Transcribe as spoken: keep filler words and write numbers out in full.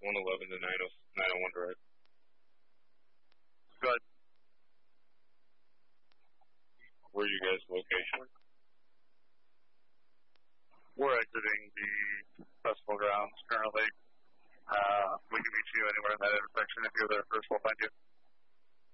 one eleven to nine oh one Drive. Good. Where are you guys' location? We're exiting the festival grounds currently. Uh, we can meet you anywhere in that intersection. If you're there first, we'll find you.